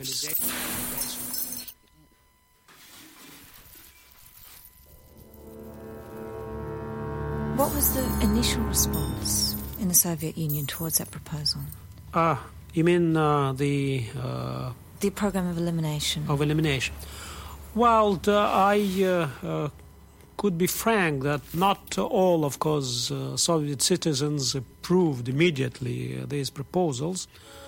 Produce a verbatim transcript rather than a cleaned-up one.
What was the initial response in the Soviet Union towards that proposal? Ah, uh, you mean uh, the... Uh, the program of elimination. Of elimination. Well, uh, I uh, uh, could be frank that not all, of course, uh, Soviet citizens approved immediately uh, these proposals.